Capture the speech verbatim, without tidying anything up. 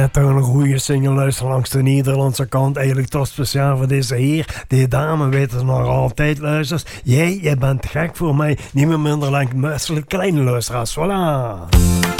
net toch een goede single luisteren langs de Nederlandse kant. Eigenlijk toch speciaal voor deze heer. Die dame weet het nog altijd luistert. Jij, jij bent gek voor mij. Niet meer minder lang menselijk kleine luisteraars. Voilà.